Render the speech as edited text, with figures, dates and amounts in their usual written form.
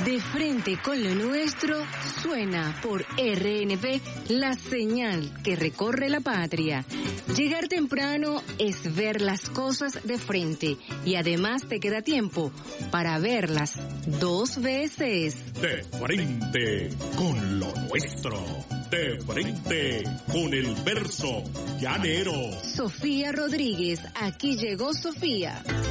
De frente con lo nuestro, suena por RNP la señal que recorre la patria. Llegar temprano es ver las cosas de frente y además te queda tiempo para verlas 2 veces. De frente con lo nuestro. De frente con el verso llanero. Sofía Rodríguez, aquí llegó Sofía.